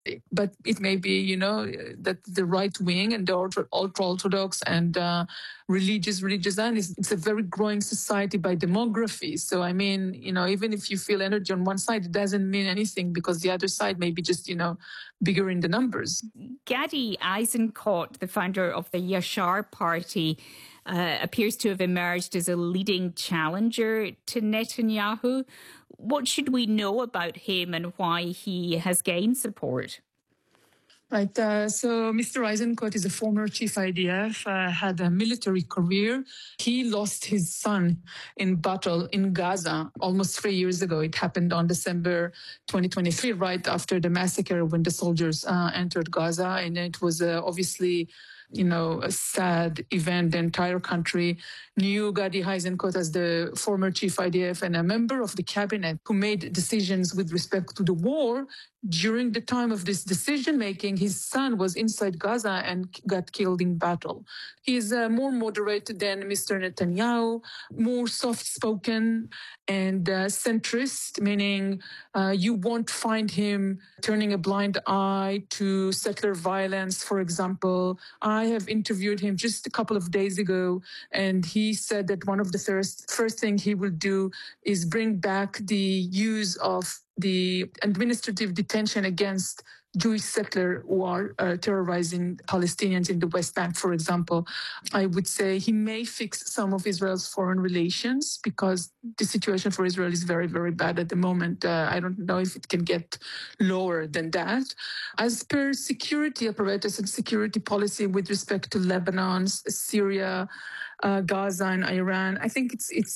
But it may be, that the right wing and the ultra-Orthodox and religious Zionists, it's a very growing society by demography. So, I mean, even if you feel energy on one side, it doesn't mean anything because the other side may be just, bigger in the numbers. Gadi Eisenkot, the founder of the Yashar Party, appears to have emerged as a leading challenger to Netanyahu. What should we know about him and why he has gained support? Right. So Mr. Eisenkot is a former chief IDF, had a military career. He lost his son in battle in Gaza almost 3 years ago. It happened on December 2023, right after the massacre when the soldiers entered Gaza. And it was obviously a sad event. The entire country knew Gadi Eisenkot as the former chief IDF and a member of the cabinet who made decisions with respect to the war. During the time of this decision-making, his son was inside Gaza and got killed in battle. He's more moderate than Mr. Netanyahu, more soft-spoken and centrist, meaning you won't find him turning a blind eye to settler violence, for example. I have interviewed him just a couple of days ago, and he said that one of the first thing he will do is bring back the use of the administrative detention against Jewish settlers who are terrorizing Palestinians in the West Bank, for example. I would say he may fix some of Israel's foreign relations because the situation for Israel is very, very bad at the moment. I don't know if it can get lower than that. As per security apparatus and security policy with respect to Lebanon, Syria, Gaza, and Iran, I think it's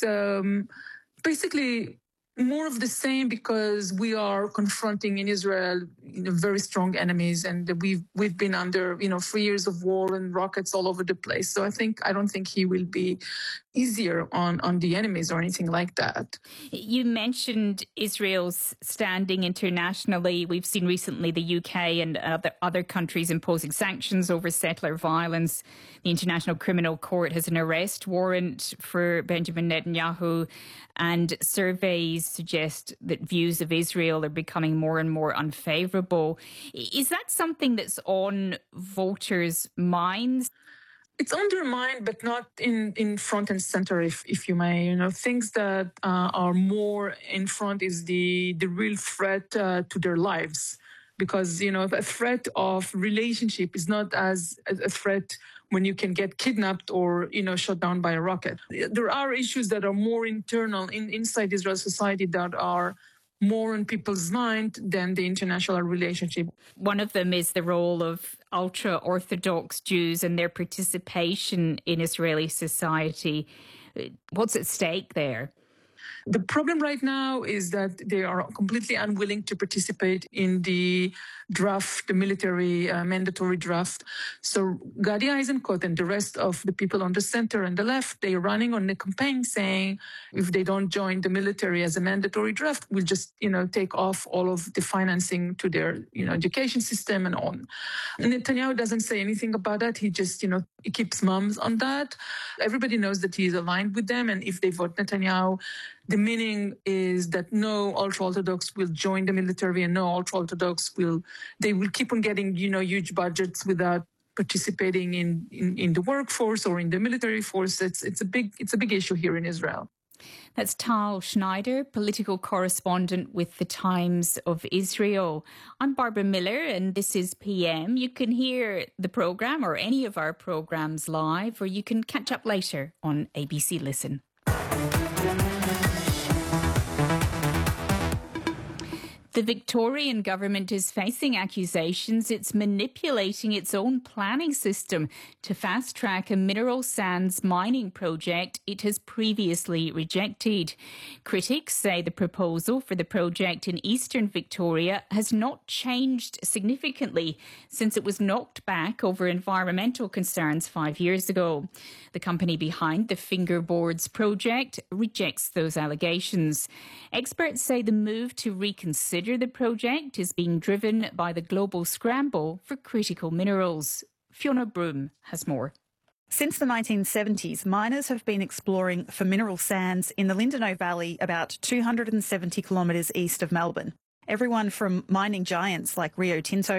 basically more of the same because we are confronting in Israel, very strong enemies, and we've been under, 3 years of war and rockets all over the place. So I don't think he will be easier on the enemies or anything like that. You mentioned Israel's standing internationally. We've seen recently the UK and other countries imposing sanctions over settler violence. The International Criminal Court has an arrest warrant for Benjamin Netanyahu, and surveys suggest that views of Israel are becoming more and more unfavourable. Is that something that's on voters' minds? It's on their mind, but not in front and center, if you may. Things that are more in front is the real threat to their lives. Because, a threat of relationship is not as a threat when you can get kidnapped or, shot down by a rocket. There are issues that are more internal inside Israel society that are more in people's mind than the international relationship. One of them is the role of ultra-Orthodox Jews and their participation in Israeli society. What's at stake there? The problem right now is that they are completely unwilling to participate in the draft, the military mandatory draft. So Gadi Eisenkot and the rest of the people on the center and the left, they are running on the campaign saying if they don't join the military as a mandatory draft, we'll just, take off all of the financing to their, education system and on. And Netanyahu doesn't say anything about that. He just, he keeps mum on that. Everybody knows that he is aligned with them. And if they vote Netanyahu, the meaning is that no ultra-Orthodox will join the military and no ultra-Orthodox they will keep on getting, huge budgets without participating in the workforce or in the military force. It's a big issue here in Israel. That's Tal Schneider, political correspondent with The Times of Israel. I'm Barbara Miller and this is PM. You can hear the programme or any of our programmes live, or you can catch up later on ABC Listen. The Victorian government is facing accusations it's manipulating its own planning system to fast-track a mineral sands mining project it has previously rejected. Critics say the proposal for the project in eastern Victoria has not changed significantly since it was knocked back over environmental concerns 5 years ago. The company behind the Fingerboards project rejects those allegations. Experts say the move to reconsider the project is being driven by the global scramble for critical minerals. Fiona Broom has more. Since the 1970s, miners have been exploring for mineral sands in the Lindenow Valley about 270 kilometres east of Melbourne. Everyone from mining giants like Rio Tinto